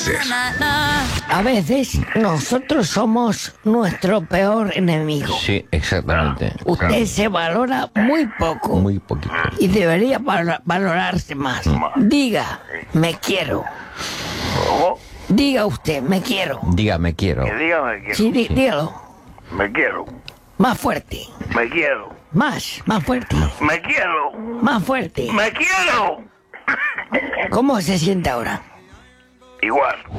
hacer. A veces nosotros somos nuestro peor enemigo. Sí, exactamente. Usted se valora muy poco. Muy poquito. Y debería valorarse más. Diga, me quiero. ¿Cómo? Diga usted, me quiero. Diga, me quiero. Que diga me quiero. Sí, dígalo. Me quiero. Más fuerte. Me quiero. Más fuerte. Me quiero. Más fuerte. Me quiero. ¿Cómo se siente ahora? Igual.